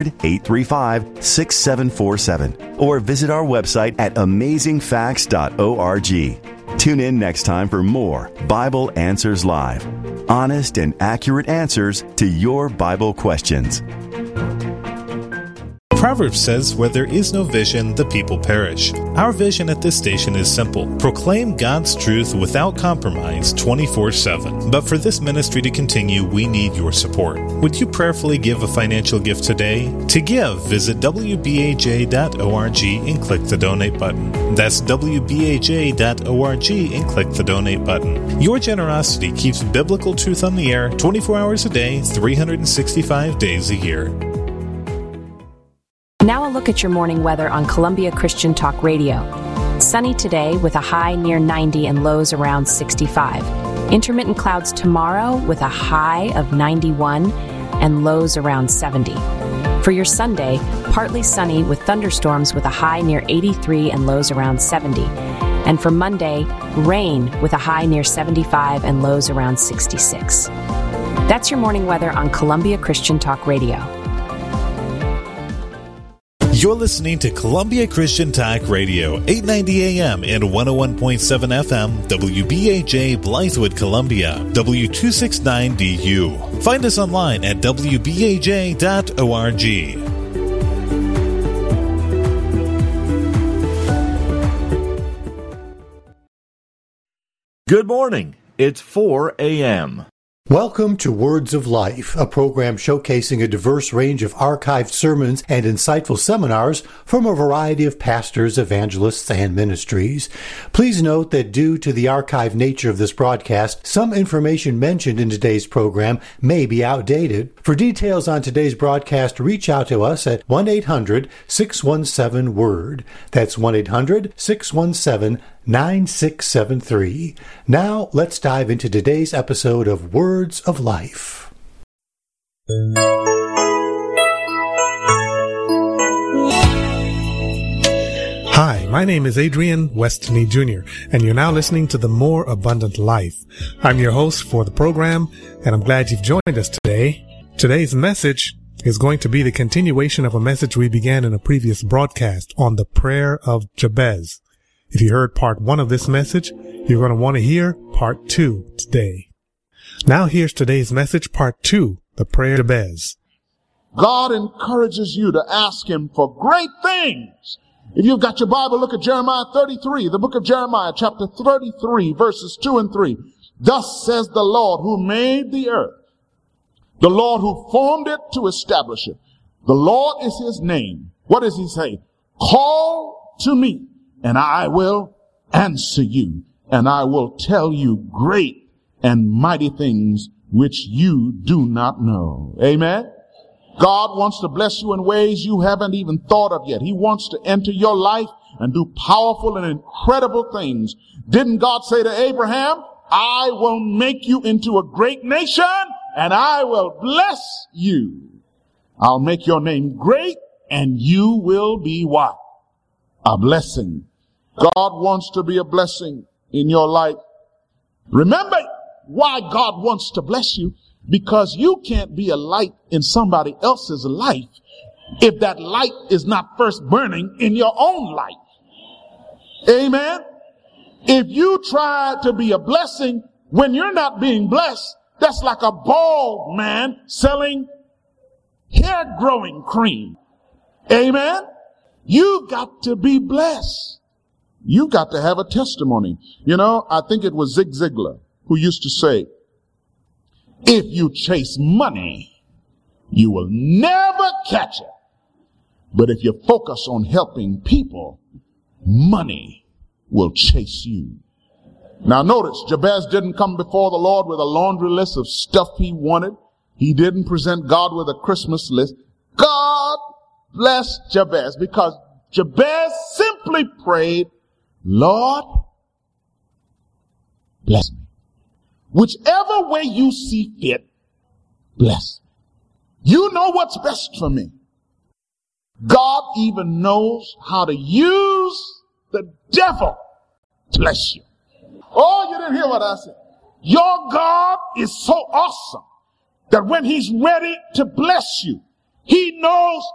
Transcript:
1-800-835-6747 or visit our website at amazingfacts.org. Tune in next time for more Bible Answers Live. Honest and accurate answers to your Bible questions. Proverbs says, where there is no vision, the people perish. Our vision at this station is simple. Proclaim God's truth without compromise 24/7. But for this ministry to continue, we need your support. Would you prayerfully give a financial gift today? To give, visit WBAJ.org and click the donate button. That's WBAJ.org and click the donate button. Your generosity keeps biblical truth on the air 24 hours a day, 365 days a year. Now a look at your morning weather on Columbia Christian Talk Radio. Sunny today with a high near 90 and lows around 65. Intermittent clouds tomorrow with a high of 91 and lows around 70. For your Sunday, partly sunny with thunderstorms with a high near 83 and lows around 70. And for Monday, rain with a high near 75 and lows around 66. That's your morning weather on Columbia Christian Talk Radio. You're listening to Columbia Christian Talk Radio, 890 AM and 101.7 FM, WBAJ Blythewood, Columbia, W269DU. Find us online at WBAJ.org. Good morning. It's 4 a.m. Welcome to Words of Life, a program showcasing a diverse range of archived sermons and insightful seminars from a variety of pastors, evangelists, and ministries. Please note that due to the archived nature of this broadcast, some information mentioned in today's program may be outdated. For details on today's broadcast, reach out to us at 1-800-617-WORD. That's 1-800-617-9673. Now, let's dive into today's episode of Words of Life. Hi, my name is Adrian Westney Jr., and you're now listening to The More Abundant Life. I'm your host for the program, and I'm glad you've joined us today. Today's message is going to be the continuation of a message we began in a previous broadcast on the prayer of Jabez. If you heard part 1 of this message, you're going to want to hear part 2 today. Now here's today's message, part 2, the prayer of Jabez. God encourages you to ask him for great things. If you've got your Bible, look at Jeremiah 33, the book of Jeremiah, chapter 33, verses 2 and 3. Thus says the Lord who made the earth, the Lord who formed it to establish it. The Lord is his name. What does he say? Call to me, and I will answer you, and I will tell you great and mighty things which you do not know. Amen? God wants to bless you in ways you haven't even thought of yet. He wants to enter your life and do powerful and incredible things. Didn't God say to Abraham, I will make you into a great nation, and I will bless you. I'll make your name great, and you will be what? A blessing. God wants to be a blessing in your life. Remember why God wants to bless you, because you can't be a light in somebody else's life if that light is not first burning in your own life. Amen. If you try to be a blessing when you're not being blessed, that's like a bald man selling hair growing cream. Amen. You got to be blessed. You got to have a testimony. You know, I think it was Zig Ziglar who used to say, if you chase money, you will never catch it. But if you focus on helping people, money will chase you. Now notice, Jabez didn't come before the Lord with a laundry list of stuff he wanted. He didn't present God with a Christmas list. God blessed Jabez because Jabez simply prayed, Lord, bless me. Whichever way you see fit, bless me. You know what's best for me. God even knows how to use the devil to bless you. Oh, you didn't hear what I said. Your God is so awesome that when he's ready to bless you, he knows